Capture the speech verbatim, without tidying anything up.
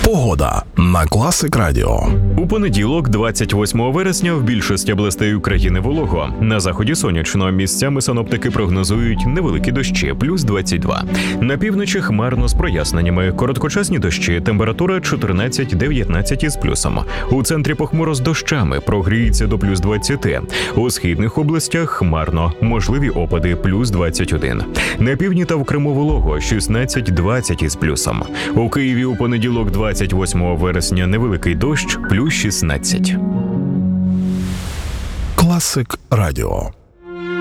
Погода на Класик Радіо. У понеділок, двадцять восьмого вересня, в більшості областей України волого. На заході сонячно. Місцями синоптики прогнозують невеликі дощі, плюс двадцять два. На півночі хмарно з проясненнями. Короткочасні дощі, температура чотирнадцять дев'ятнадцять із плюсом. У центрі похмуро з дощами, прогріється до плюс двадцять. У східних областях хмарно, можливі опади, плюс двадцять один. На півдні та в Криму волого, шістнадцять двадцять із плюсом. У Києві у понеділок, двадцять восьмого вересня, невеликий дощ, плюс шістнадцять. Класик Радіо.